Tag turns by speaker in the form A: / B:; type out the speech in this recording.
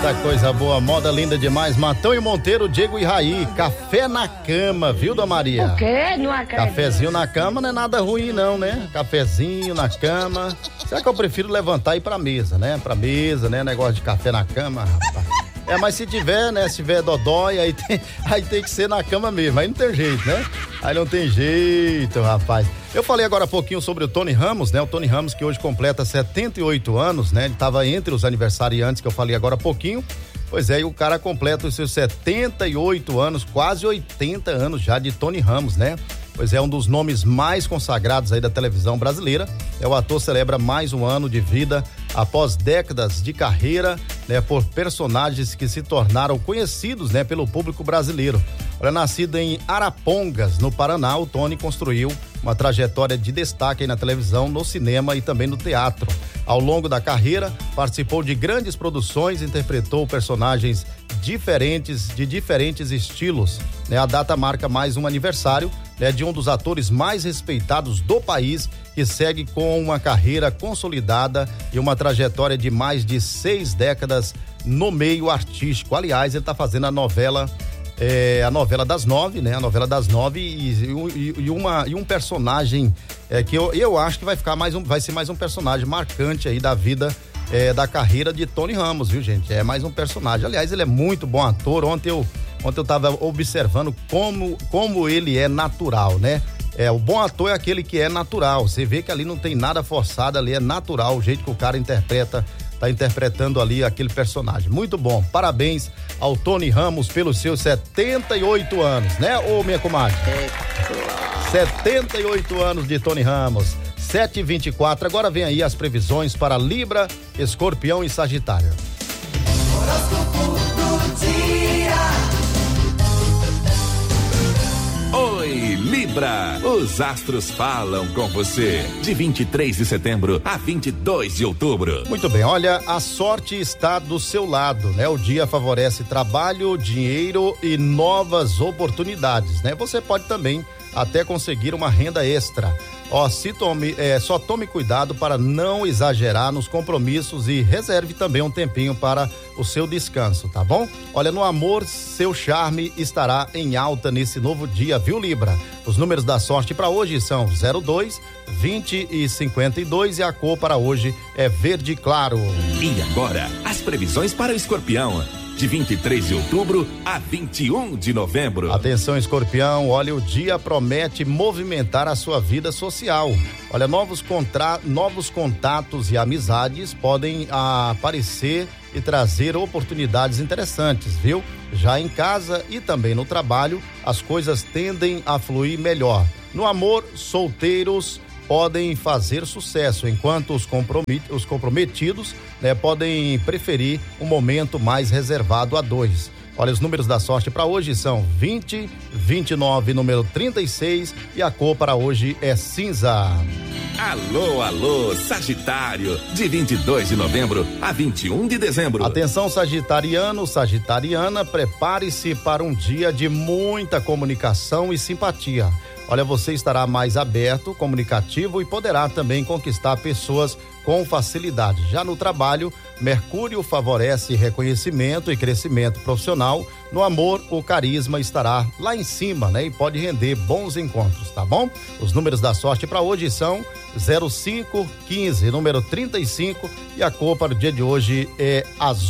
A: Eita, coisa boa, moda linda demais. Matão e Monteiro, Diego e Raí, café na cama, viu, Dona Maria?
B: O quê? Não acredito.
A: Cafezinho na cama não é nada ruim não, né? Cafezinho na cama. Será que eu prefiro levantar e ir pra mesa, né? Pra mesa, né? Negócio de café na cama, rapaz. Mas se tiver, né? Se tiver dodói, aí tem que ser na cama mesmo, aí não tem jeito, né? Aí não tem jeito, rapaz. Eu falei agora há pouquinho sobre o Tony Ramos, né? O Tony Ramos que hoje completa 78 anos, né? Ele estava entre os aniversariantes que eu falei agora há pouquinho. Pois é, e o cara completa os seus 78 anos, quase 80 anos já de Tony Ramos, né? Pois é, um dos nomes mais consagrados aí da televisão brasileira. O ator celebra mais um ano de vida após décadas de carreira, né, por personagens que se tornaram conhecidos, né, pelo público brasileiro. Olha, nascido em Arapongas, no Paraná, o Tony construiu uma trajetória de destaque aí na televisão, no cinema e também no teatro. Ao longo da carreira, participou de grandes produções, interpretou personagens diferentes, de diferentes estilos, né? A data marca mais um aniversário, né, de um dos atores mais respeitados do país, que segue com uma carreira consolidada e uma trajetória de mais de 6 décadas no meio artístico. Aliás, ele está fazendo a novela das 9, né? A novela das 9 e um personagem que eu acho que vai ser mais um personagem marcante aí da vida, da carreira de Tony Ramos, viu, gente? É mais um personagem. Aliás, ele é muito bom ator. Ontem eu tava observando como ele é natural, né? O bom ator é aquele que é natural. Você vê que ali não tem nada forçado, ali é natural o jeito que o cara tá interpretando ali aquele personagem. Muito bom. Parabéns ao Tony Ramos pelos seus 78 anos, né, ô minha comadre? 78 anos de Tony Ramos. 7h24. Agora vem aí as previsões para Libra, Escorpião e Sagitário.
C: Horóscopo do dia.
D: Oi, Libra! Os astros falam com você. De 23 de setembro a 22 de outubro.
A: Muito bem, olha, a sorte está do seu lado, né? O dia favorece trabalho, dinheiro e novas oportunidades, né? Você pode também até conseguir uma renda extra. Só tome cuidado para não exagerar nos compromissos e reserve também um tempinho para o seu descanso, tá bom? Olha, no amor, seu charme estará em alta nesse novo dia, viu, Libra? Os números da sorte para hoje são 02, 20 e 52 e a cor para hoje é verde claro.
D: E agora, as previsões para o Escorpião. De 23 de outubro a 21 de novembro.
A: Atenção, Escorpião, olha, o dia promete movimentar a sua vida social. Olha, novos contatos e amizades podem aparecer e trazer oportunidades interessantes, viu? Já em casa e também no trabalho, as coisas tendem a fluir melhor. No amor, solteiros podem fazer sucesso, enquanto os comprometidos, né, podem preferir um momento mais reservado a dois. Olha, os números da sorte para hoje são 20, 29, número 36 e a cor para hoje é cinza.
D: Alô, Sagitário, de 22 de novembro a 21 de dezembro.
A: Atenção, sagitariano, sagitariana, prepare-se para um dia de muita comunicação e simpatia. Olha, você estará mais aberto, comunicativo e poderá também conquistar pessoas com facilidade. Já no trabalho, Mercúrio favorece reconhecimento e crescimento profissional. No amor, o carisma estará lá em cima, né? E pode render bons encontros, tá bom? Os números da sorte para hoje são 05, 15, número 35 e a cor para o dia de hoje é azul.